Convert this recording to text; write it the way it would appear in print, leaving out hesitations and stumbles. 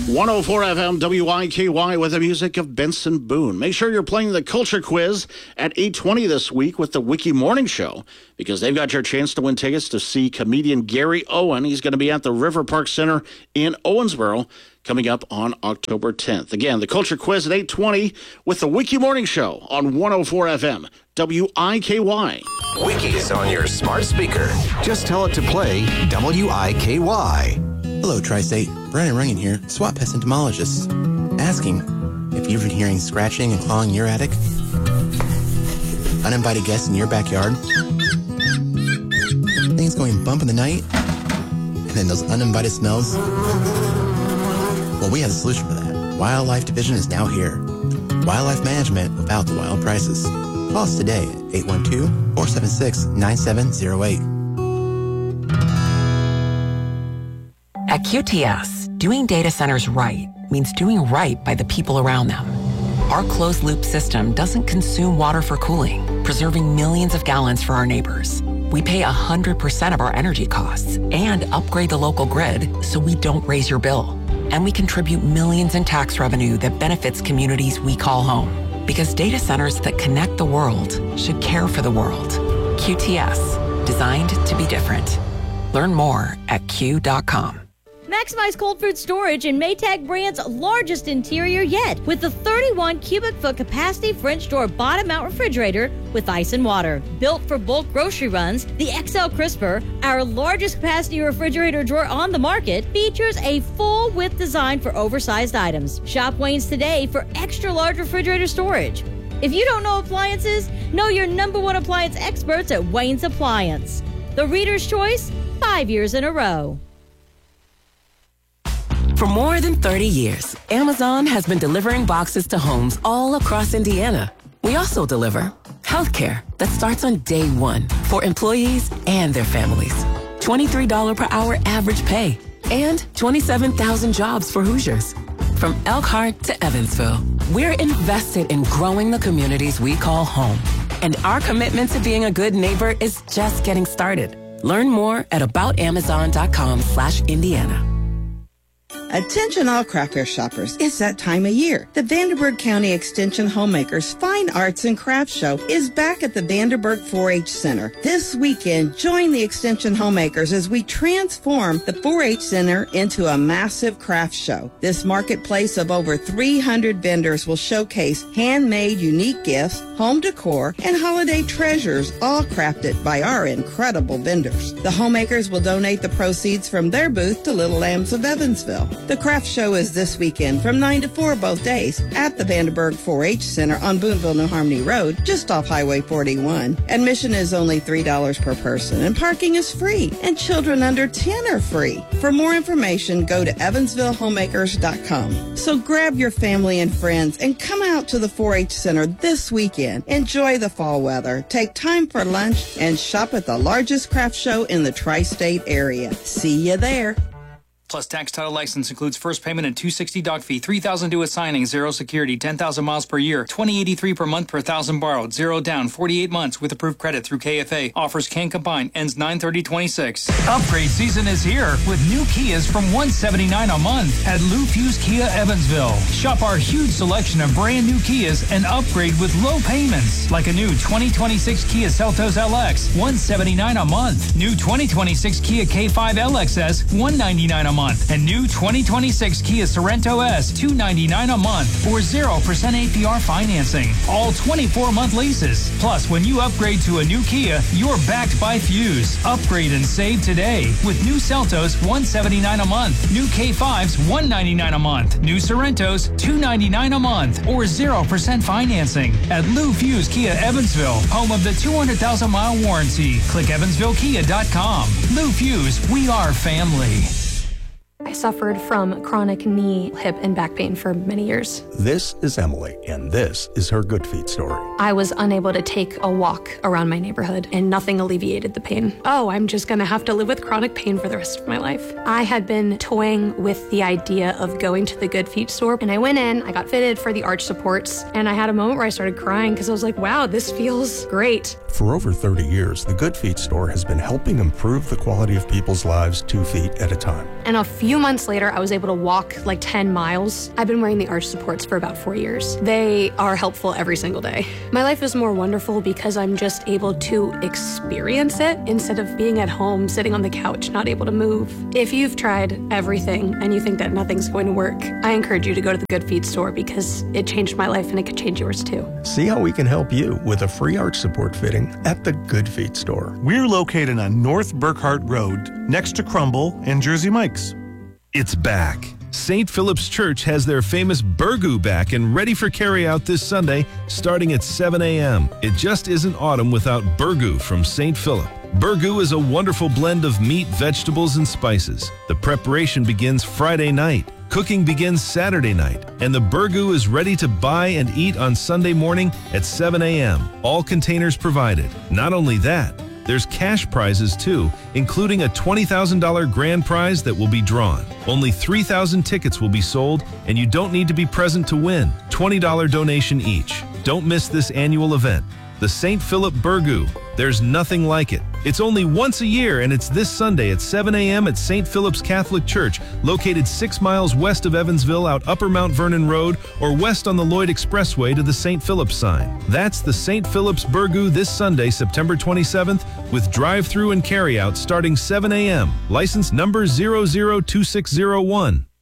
104 FM WIKY with the music of Benson Boone. Make sure you're playing the Culture Quiz at 8:20 this week with the Wiki Morning Show, because they've got your chance to win tickets to see comedian Gary Owen. He's going to be at the River Park Center in Owensboro coming up on October 10th. Again, the Culture Quiz at 8:20 with the Wiki Morning Show on 104 FM WIKY. Wiki is on your smart speaker. Just tell it to play WIKY. Hello, Tri-State. Brandon Runyon here, SWAT Pest Entomologist. Asking if you've been hearing scratching and clawing in your attic, uninvited guests in your backyard, things going bump in the night, and then those uninvited smells. Well, we have a solution for that. Wildlife Division is now here. Wildlife management without the wild prices. Call us today at 812-476-9708. At QTS, doing data centers right means doing right by the people around them. Our closed-loop system doesn't consume water for cooling, preserving millions of gallons for our neighbors. We pay 100% of our energy costs and upgrade the local grid so we don't raise your bill. And we contribute millions in tax revenue that benefits communities we call home. Because data centers that connect the world should care for the world. QTS, designed to be different. Learn more at Q.com. Maximize cold food storage in Maytag brand's largest interior yet with the 31 cubic foot capacity French door bottom mount refrigerator with ice and water. Built for bulk grocery runs, the XL Crisper, our largest capacity refrigerator drawer on the market, features a full width design for oversized items. Shop Wayne's today for extra large refrigerator storage. If you don't know appliances, know your number one appliance experts at Wayne's Appliance. The Reader's Choice, 5 years in a row. For more than 30 years, Amazon has been delivering boxes to homes all across Indiana. We also deliver healthcare that starts on day one for employees and their families. $23 per hour average pay and 27,000 jobs for Hoosiers. From Elkhart to Evansville, we're invested in growing the communities we call home. And our commitment to being a good neighbor is just getting started. Learn more at aboutamazon.com/Indiana. Attention all craft fair shoppers, it's that time of year. The Vanderburgh County Extension Homemakers Fine Arts and Crafts Show is back at the Vanderburgh 4-H Center. This weekend, join the Extension Homemakers as we transform the 4-H Center into a massive craft show. This marketplace of over 300 vendors will showcase handmade unique gifts, home decor, and holiday treasures, all crafted by our incredible vendors. The homemakers will donate the proceeds from their booth to Little Lambs of Evansville. The craft show is this weekend from 9 to 4 both days at the Vanderburgh 4-H Center on Boonville-New Harmony Road, just off Highway 41. Admission is only $3 per person, and parking is free, and children under 10 are free. For more information, go to evansvillehomemakers.com. So grab your family and friends and come out to the 4-H Center this weekend. Enjoy the fall weather, take time for lunch, and shop at the largest craft show in the tri-state area. See you there. Plus tax title license includes first payment and $260 doc fee, $3,000 due at signing, 0 security, 10,000 miles per year, $20.83 per month per 1,000 borrowed, 0 down, 48 months with approved credit through KFA. Offers can combine, ends 9/30/26. Upgrade season is here with new Kias from $179 a month at Lou Fuse Kia Evansville. Shop our huge selection of brand new Kias and upgrade with low payments, like a new 2026 Kia Seltos LX, $179 a month. New 2026 Kia K5 LXS, $199 a month. And new 2026 Kia Sorento S, $299 a month, or 0% APR financing. All 24-month leases. Plus, when you upgrade to a new Kia, you're backed by Fuse. Upgrade and save today with new Seltos, $179 a month. New K5s, $199 a month. New Sorrentos, $299 a month, or 0% financing. At Lou Fuse Kia Evansville, home of the 200,000-mile warranty. Click evansvillekia.com. Lou Fuse, we are family. I suffered from chronic knee, hip, and back pain for many years. This is Emily, and this is her Good Feet story. I was unable to take a walk around my neighborhood, and nothing alleviated the pain. Oh, I'm just going to have to live with chronic pain for the rest of my life. I had been toying with the idea of going to the Good Feet store, and I went in, I got fitted for the arch supports, and I had a moment where I started crying because I was like, wow, this feels great. For over 30 years, the Good Feet store has been helping improve the quality of people's lives 2 feet at a time. And a few months later, I was able to walk like 10 miles. I've been wearing the arch supports for about 4 years. They are helpful every single day. My life is more wonderful because I'm just able to experience it instead of being at home, sitting on the couch, not able to move. If you've tried everything and you think that nothing's going to work, I encourage you to go to the Good Feet store because it changed my life and it could change yours too. See how we can help you with a free arch support fitting at the Good Feet store. We're located on North Burkhart Road, next to Crumble and Jersey Mike's. It's back. St. Philip's Church has their famous burgoo back and ready for carryout this Sunday starting at 7 a.m. It just isn't autumn without burgoo from St. Philip. Burgoo is a wonderful blend of meat, vegetables, and spices. The preparation begins Friday night. Cooking begins Saturday night, and the burgoo is ready to buy and eat on Sunday morning at 7 a.m. All containers provided. Not only that, there's cash prizes too, including a $20,000 grand prize that will be drawn. Only 3,000 tickets will be sold, and you don't need to be present to win. $20 donation each. Don't miss this annual event. The St. Philip Burgoo. There's nothing like it. It's only once a year, and it's this Sunday at 7 a.m. at St. Philip's Catholic Church, located 6 miles west of Evansville out Upper Mount Vernon Road or west on the Lloyd Expressway to the St. Philip's sign. That's the St. Philip's Burgoo this Sunday, September 27th, with drive-through and carryout starting 7 a.m. License number 002601.